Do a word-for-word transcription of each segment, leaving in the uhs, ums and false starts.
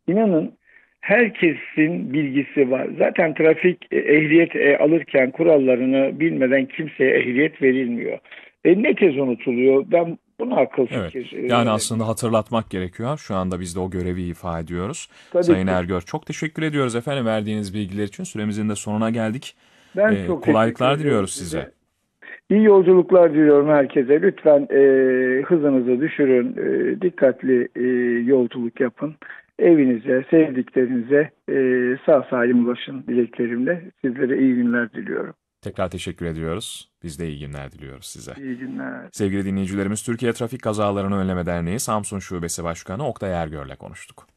İnanın herkesin bilgisi var. Zaten trafik e, ehliyet e, alırken kurallarını bilmeden kimseye ehliyet verilmiyor. E, ne kez unutuluyor? Ben buna akıl Evet. fikir e, Yani aslında veremiyorum. hatırlatmak gerekiyor. Şu anda biz de o görevi ifa ediyoruz. Tabii Sayın ki. Ergör, çok teşekkür ediyoruz efendim verdiğiniz bilgiler için. Süremizin de sonuna geldik. Ben Ee, çok teşekkür kolaylıklar ediyorum diliyoruz size. size. İyi yolculuklar diliyorum herkese. Lütfen e, hızınızı düşürün, e, dikkatli e, yolculuk yapın. Evinize, sevdiklerinize e, sağ salim ulaşın dileklerimle. Sizlere iyi günler diliyorum. Tekrar teşekkür ediyoruz. Biz de iyi günler diliyoruz size. İyi günler. Sevgili dinleyicilerimiz, Türkiye Trafik Kazalarını Önleme Derneği Samsun Şubesi Başkanı Oktay Ergör'le konuştuk.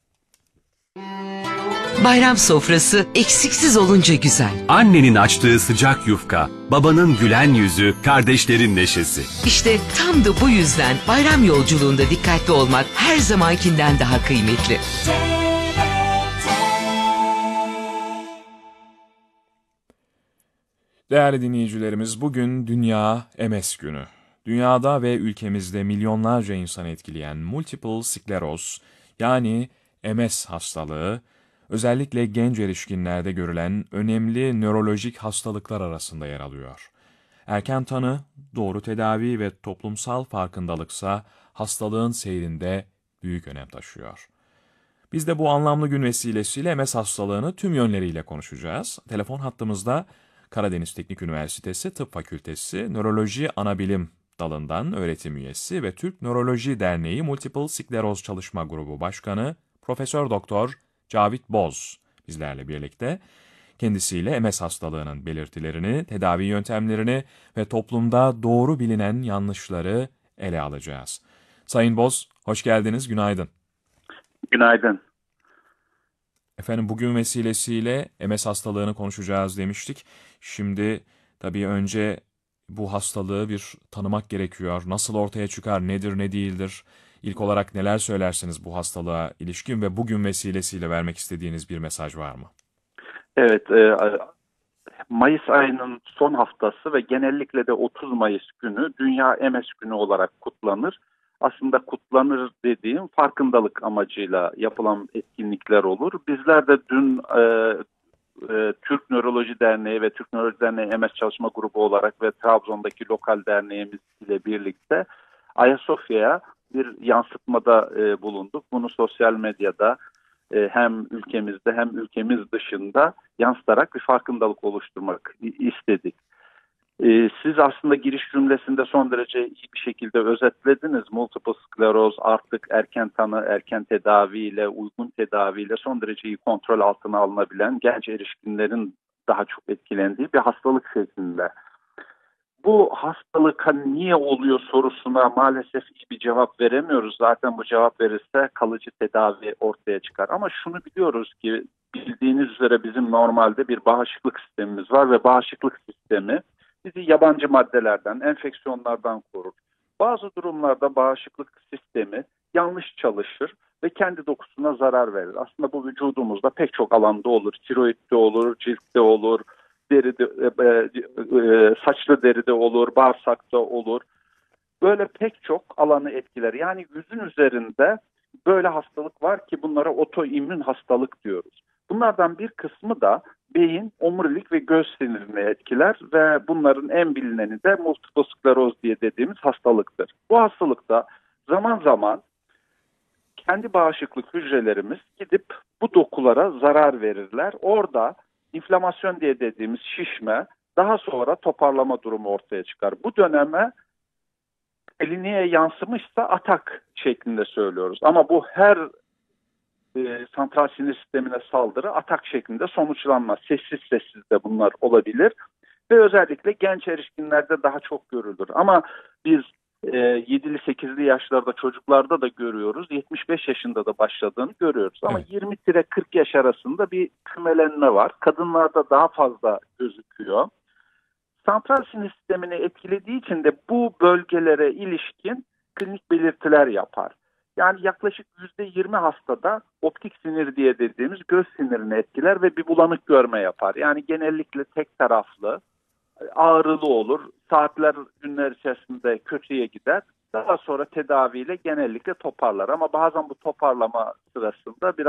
Bayram sofrası eksiksiz olunca güzel. Annenin açtığı sıcak yufka, babanın gülen yüzü, kardeşlerin neşesi. İşte tam da bu yüzden bayram yolculuğunda dikkatli olmak her zamankinden daha kıymetli. Değerli dinleyicilerimiz, bugün Dünya M S Günü. Dünyada ve ülkemizde milyonlarca insanı etkileyen multiple skleroz, yani M S hastalığı, özellikle genç erişkinlerde görülen önemli nörolojik hastalıklar arasında yer alıyor. Erken tanı, doğru tedavi ve toplumsal farkındalıksa hastalığın seyrinde büyük önem taşıyor. Biz de bu anlamlı gün vesilesiyle M S hastalığını tüm yönleriyle konuşacağız. Telefon hattımızda Karadeniz Teknik Üniversitesi Tıp Fakültesi Nöroloji Anabilim Dalından öğretim üyesi ve Türk Nöroloji Derneği Multiple Skleroz Çalışma Grubu Başkanı Profesör Doktor Cavit Boz bizlerle birlikte. Kendisiyle M S hastalığının belirtilerini, tedavi yöntemlerini ve toplumda doğru bilinen yanlışları ele alacağız. Sayın Boz, hoş geldiniz, günaydın. Günaydın. Efendim bugün vesilesiyle M S hastalığını konuşacağız demiştik. Şimdi tabii önce bu hastalığı bir tanımak gerekiyor. Nasıl ortaya çıkar, nedir, ne değildir? İlk olarak neler söylersiniz bu hastalığa ilişkin ve bugün vesilesiyle vermek istediğiniz bir mesaj var mı? Evet, e, Mayıs ayının son haftası ve genellikle de otuz Mayıs günü Dünya M S Günü olarak kutlanır. Aslında kutlanır dediğim farkındalık amacıyla yapılan etkinlikler olur. Bizler de dün e, e, Türk Nöroloji Derneği ve Türk Nöroloji Derneği M S Çalışma Grubu olarak ve Trabzon'daki lokal derneğimiz ile birlikte Ayasofya'ya bir yansıtmada e, bulunduk. Bunu sosyal medyada e, hem ülkemizde hem ülkemiz dışında yansıtarak bir farkındalık oluşturmak istedik. E, siz aslında giriş cümlesinde son derece iyi bir şekilde özetlediniz. Multiple skleroz artık erken tanı, erken tedaviyle, uygun tedaviyle son derece iyi kontrol altına alınabilen genç erişkinlerin daha çok etkilendiği bir hastalık şeklinde. Bu hastalık hani niye oluyor sorusuna maalesef iyi bir cevap veremiyoruz. Zaten bu cevap verirse kalıcı tedavi ortaya çıkar. Ama şunu biliyoruz ki bildiğiniz üzere bizim normalde bir bağışıklık sistemimiz var ve bağışıklık sistemi bizi yabancı maddelerden, enfeksiyonlardan korur. Bazı durumlarda bağışıklık sistemi yanlış çalışır ve kendi dokusuna zarar verir. Aslında bu vücudumuzda pek çok alanda olur. Tiroidde olur, ciltte olur, deride, e, e, saçlı deride olur, bağırsakta olur. Böyle pek çok alanı etkiler. Yani yüzün üzerinde böyle hastalık var ki bunlara otoimmün hastalık diyoruz. Bunlardan bir kısmı da beyin, omurilik ve göz sinirini etkiler ve bunların en bilineni de multiple skleroz diye dediğimiz hastalıktır. Bu hastalıkta zaman zaman kendi bağışıklık hücrelerimiz gidip bu dokulara zarar verirler. Orada inflamasyon diye dediğimiz şişme, daha sonra toparlama durumu ortaya çıkar. Bu döneme kliniğe yansımışsa atak şeklinde söylüyoruz. Ama bu her e, santral sinir sistemine saldırı atak şeklinde sonuçlanmaz. Sessiz sessiz de bunlar olabilir. Ve özellikle genç erişkinlerde daha çok görülür. Ama biz e, yedili sekizli yaşlarda çocuklarda da görüyoruz. yetmiş beş yaşında da başladığını görüyoruz. Ama Evet. yirmi kırk yaş arasında bir kümelenme var. Kadınlarda daha fazla gözüküyor. Santral sinir sistemini etkilediği için de bu bölgelere ilişkin klinik belirtiler yapar. Yani yaklaşık yüzde yirmi hastada optik sinir diye dediğimiz göz sinirini etkiler ve bir bulanık görme yapar. Yani genellikle tek taraflı, ağrılı olur, saatler, günler içerisinde kötüye gider. Daha sonra tedaviyle genellikle toparlar ama bazen bu toparlama sırasında biraz